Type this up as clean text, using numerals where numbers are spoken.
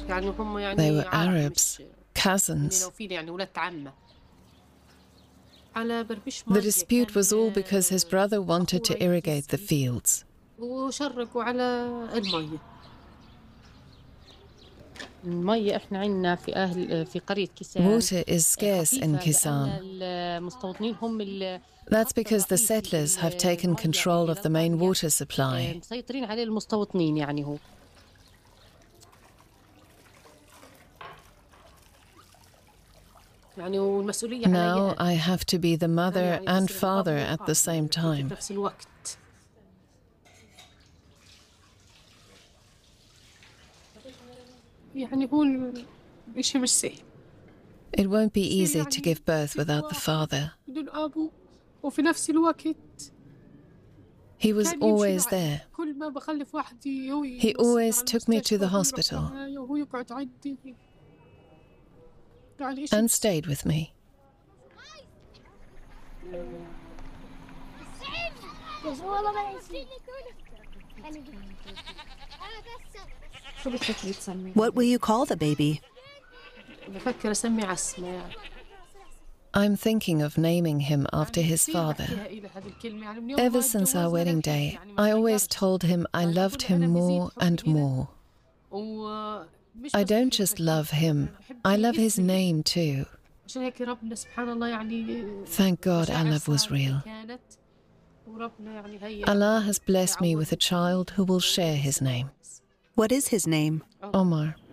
يعني هم They يعني were عرب Arabs, مش cousins. وفينا يعني ولاد عمة. على بربش The مية dispute was all because his كان brother wanted أخوه to عيد irrigate the يسقي fields. وشرقوا على المية. المية احنا عندنا في قرية كيسان Water is scarce in خفيفة لأن Kisan. المستوطنين هم That's الخط because the الرئيسي settlers have taken للمية control اللي of the main للقرية water supply. مسيطرين عليه المستوطنين يعني هو. يعني والمسؤولية Now علي I have to be the أنا mother يعني and بصير الأب father at the والأم same يعني time. بنفس الوقت. يعني هو الشيء مش سهل. It won't be easy to give birth without the father. بدون أبو وفي نفس الوقت He was كان يمشي always معي. there. كل ما بخلف وحدي هو He يوصلني always على took me to المستشفى the وهو يروح hospital معايا وهو يقعد عندي. يعني إشي and مش stayed with me. What will you call the baby? بفكر أسمي عسمة. I'm thinking of naming him after his father. Ever since our wedding day, I always told him I loved him more and more. I don't just love him, I love his name too. Thank God our love was real. Allah has blessed me with a child who will share his name. What is his name? Omar.